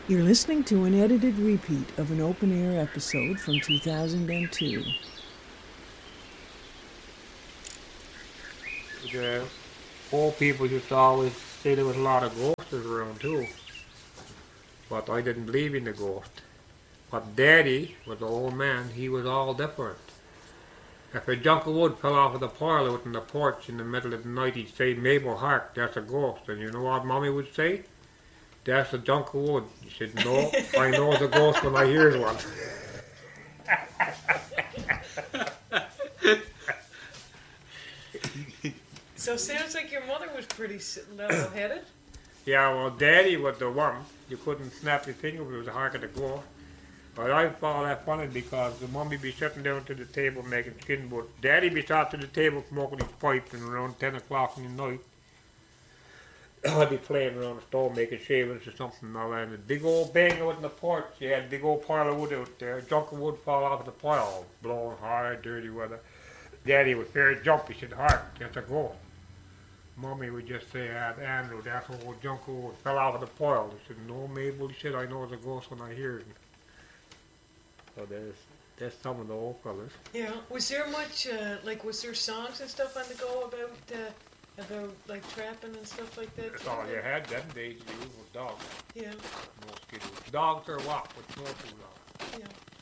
You're listening to an edited repeat of an open-air episode from 2002. The old people used to always say there was a lot of ghosts around too, but I didn't believe in the ghost. But Daddy was the old man, he was all different. If a chunk of wood fell off of the pile out in the porch in the middle of the night, he'd say, Mabel, hark, that's a ghost. And you know what Mommy would say? That's a chunk of wood. He said, no, I know it's a ghost when I hear one. So it sounds like your mother was pretty level-headed. Yeah, well, Daddy was the one. You couldn't snap your finger if it was hard to go. But I found that funny because the mummy be sitting down to the table making skin, but Daddy be sat to the table smoking his pipe, and around 10 o'clock in the night, I'd be playing around the stove making shavings or something, and all that. And a big old bang out in the porch. You had a big old pile of wood out there. A chunk of wood fall off of the pile, blowing hard, dirty weather. Daddy was very jumpy. He said, hark, that's a ghost. Mommy would just say, Andrew, that's a old junk of wood fell off of the pile. He said, no, Mabel, he said, I know it's a ghost when I hear it. So there's some of the old fellas. Yeah. Was there much, was there songs and stuff on the go about like trapping and stuff like that? That's all you had them days, you was dogs. Yeah. No skiddles. Dogs or what, with no food on. Yeah.